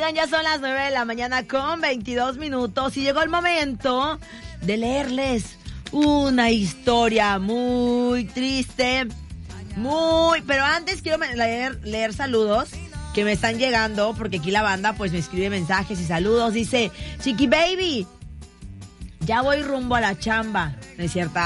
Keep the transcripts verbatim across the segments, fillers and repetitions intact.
Oigan, ya son las nueve de la mañana con veintidós minutos y llegó el momento de leerles una historia muy triste, muy... Pero antes quiero leer, leer saludos que me están llegando, porque aquí la banda pues me escribe mensajes y saludos. Dice, Chiqui Baby, ya voy rumbo a la chamba. ¿No es cierto?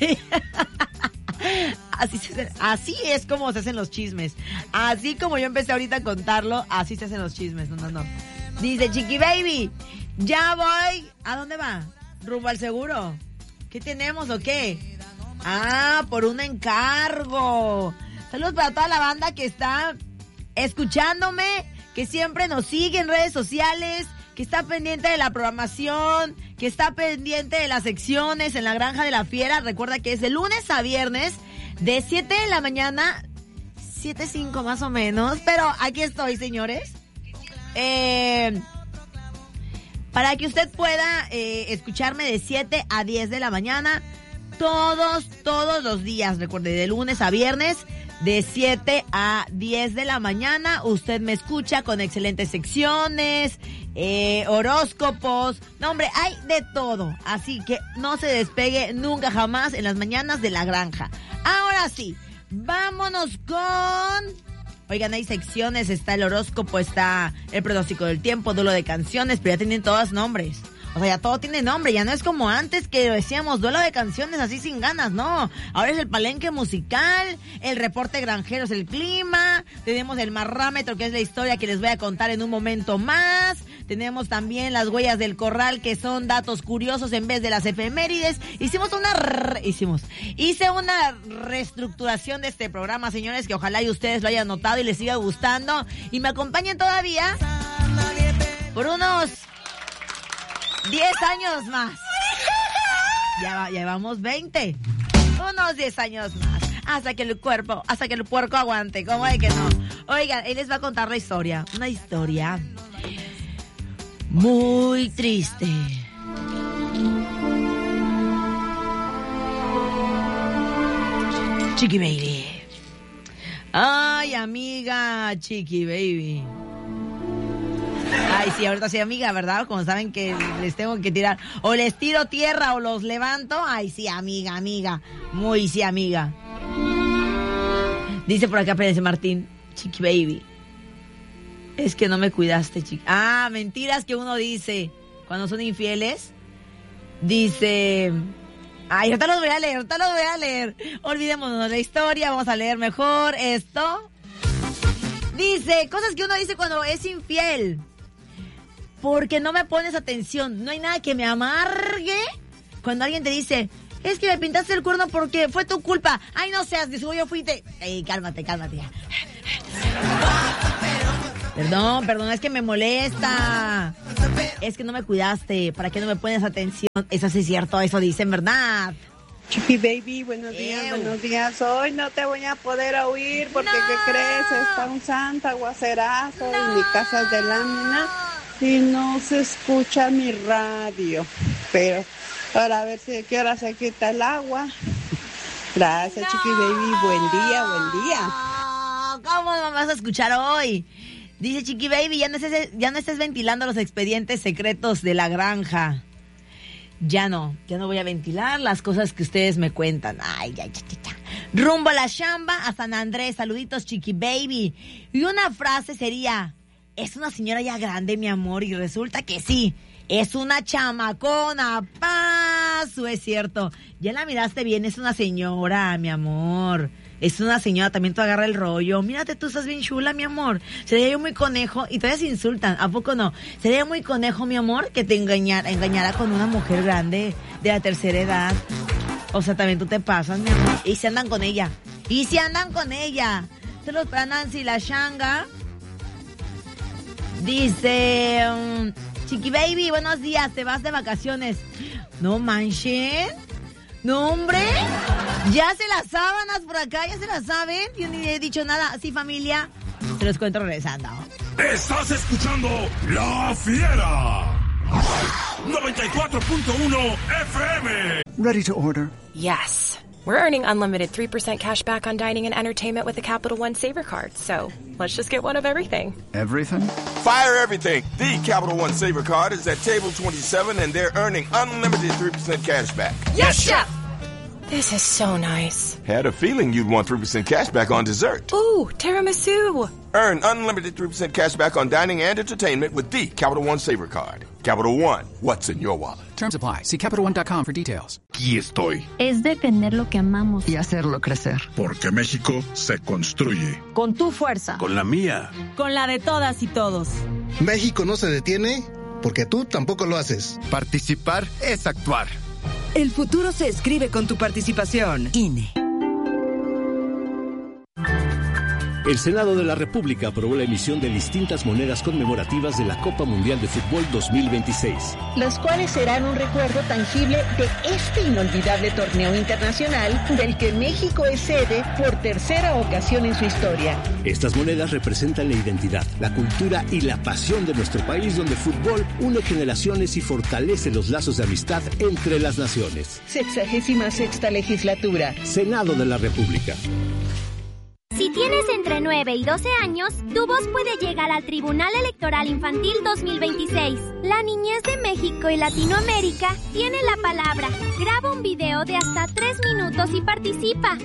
Así, se, así es como se hacen los chismes. Así como yo empecé ahorita a contarlo, así se hacen los chismes. No, no, no. Dice, Chiqui Baby, ya voy. ¿A dónde va? ¿Rumbo al seguro? ¿Qué tenemos o qué? Ah, por un encargo. Saludos para toda la banda que está escuchándome, que siempre nos sigue en redes sociales, que está pendiente de la programación, que está pendiente de las secciones en la Granja de la Fiera. Recuerda que es de lunes a viernes, de siete de la mañana, siete cinco más o menos, pero aquí estoy, señores. Eh, para que usted pueda eh, escucharme de siete a diez de la mañana, todos, todos los días, recuerde, de lunes a viernes, de siete a diez de la mañana, usted me escucha con excelentes secciones, eh, horóscopos, no hombre, hay de todo, así que no se despegue nunca jamás en las mañanas de la granja. Ahora sí, vámonos con... Oigan, hay secciones, está el horóscopo, está el pronóstico del tiempo, duelo de canciones, pero ya tienen todos nombres. O sea, ya todo tiene nombre, ya no es como antes que decíamos duelo de canciones así sin ganas, no. Ahora es el palenque musical, el reporte granjero es el clima, tenemos el marrámetro que es la historia que les voy a contar en un momento más, tenemos también las huellas del corral que son datos curiosos en vez de las efemérides. Hicimos una, re- hicimos, hice una reestructuración de este programa, señores, que ojalá y ustedes lo hayan notado y les siga gustando y me acompañen todavía por unos diez años más. Ya, ya llevamos veinte. Unos diez años más. Hasta que el cuerpo, hasta que el puerco aguante. ¿Cómo de que no? Oigan, él les va a contar la historia. Una historia muy triste. Chiqui Baby. Ay, amiga, Chiqui Baby. Ay, sí, ahorita sí, amiga, ¿verdad? Como saben que les tengo que tirar. O les tiro tierra o los levanto. Ay, sí, amiga, amiga. Muy sí, amiga. Dice por acá Pérez Martín, Chiqui Baby, es que no me cuidaste, chiqui. Ah, mentiras que uno dice cuando son infieles. Dice... Ay, ahorita los voy a leer, ahorita los voy a leer. Olvidémonos de la historia, vamos a leer mejor esto. Dice, cosas que uno dice cuando es infiel. Porque no me pones atención. No hay nada que me amargue cuando alguien te dice, es que me pintaste el cuerno porque fue tu culpa. Ay, no seas, digo, yo fui de... Ey, cálmate, cálmate. Perdón, perdón, es que me molesta. Es que no me cuidaste. ¿Para qué no me pones atención? Eso sí es cierto, eso dicen, ¿verdad? Chiqui Baby, buenos días, Ew. buenos días. Hoy no te voy a poder oír porque, no. ¿qué crees? Está un santo aguacerazo no. en mi casa de lámina y no se escucha mi radio. Pero ahora a ver si de qué hora se quita el agua. Gracias, no. Chiqui Baby. Buen día, buen día. ¿Cómo me vas a escuchar hoy? Dice Chiqui Baby, ya no estés, ya no estés ventilando los expedientes secretos de la granja. Ya no, ya no voy a ventilar las cosas que ustedes me cuentan. Ay, ya, ya, ya, ya. Rumbo a la chamba a San Andrés. Saluditos, Chiqui Baby. Y una frase sería, es una señora ya grande, mi amor, y resulta que sí, es una chamacona. Paso, es cierto. Ya la miraste bien, es una señora, mi amor. Es una señora, también tú agarra el rollo. Mírate, tú estás bien chula, mi amor. Sería yo muy conejo, y todavía se insultan, ¿a poco no? Sería muy conejo, mi amor, que te engañara, engañara con una mujer grande de la tercera edad. O sea, también tú te pasas, mi amor. Y se andan con ella. Y se andan con ella. Saludos para Nancy la Shanga. Dice, um, Chiqui Baby, buenos días, te vas de vacaciones. No manchen. No, hombre, ya se las sábanas por acá, ya se las saben. Yo ni he dicho nada. Sí, familia, se los cuento regresando. Estás escuchando La Fiera noventa y cuatro punto uno F M. Ready to order? Yes. We're earning unlimited three percent cash back on dining and entertainment with the Capital One Saver Card. So let's just get one of everything. Everything? Fire everything. The Capital One Saver Card is at table twenty-seven, and they're earning unlimited three percent cash back. Yes, Chef! This is so nice. Had a feeling you'd want three percent cash back on dessert. Ooh, tiramisu. Earn unlimited three percent cash back on dining and entertainment with the Capital One Saver Card. Capital One, what's in your wallet? Terms apply. See Capital One dot com for details. Aquí estoy. Es defender lo que amamos y hacerlo crecer. Porque México se construye. Con tu fuerza. Con la mía. Con la de todas y todos. México no se detiene porque tú tampoco lo haces. Participar es actuar. El futuro se escribe con tu participación. I N E. El Senado de la República aprobó la emisión de distintas monedas conmemorativas de la Copa Mundial de Fútbol dos mil veintiséis. Las cuales serán un recuerdo tangible de este inolvidable torneo internacional del que México es sede por tercera ocasión en su historia. Estas monedas representan la identidad, la cultura y la pasión de nuestro país, donde el fútbol une generaciones y fortalece los lazos de amistad entre las naciones. Sexagésima sexta legislatura. Senado de la República. Si tienes entre nueve y doce años, tu voz puede llegar al Tribunal Electoral Infantil dos mil veintiséis. La niñez de México y Latinoamérica tiene la palabra. Graba un video de hasta tres minutos y participa.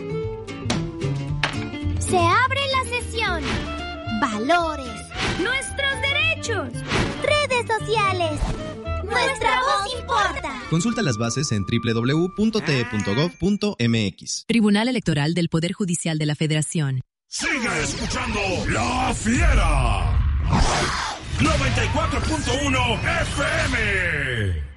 Se abre la sesión. Valores. Nuestros derechos. Redes sociales. Nuestra voz importa. Consulta las bases en doble u doble u doble u punto t e punto gov punto m x. Tribunal Electoral del Poder Judicial de la Federación. Sigue escuchando La Fiera. noventa y cuatro punto uno F M.